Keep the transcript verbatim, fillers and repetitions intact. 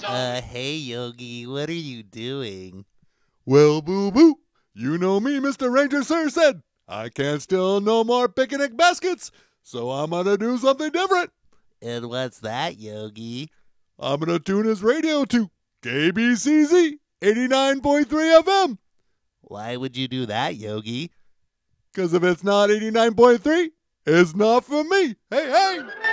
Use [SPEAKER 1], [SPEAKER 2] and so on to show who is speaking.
[SPEAKER 1] Uh, hey, Yogi, what are you doing?
[SPEAKER 2] Well, boo boo, you know me, Mister Ranger Sir said. I can't steal no more picnic baskets, so I'm gonna do something different.
[SPEAKER 1] And what's that, Yogi?
[SPEAKER 2] I'm gonna tune his radio to K B C Z eighty-nine point three F M.
[SPEAKER 1] Why would you do that, Yogi?
[SPEAKER 2] Because if it's not eighty-nine point three, it's not for me. Hey, hey!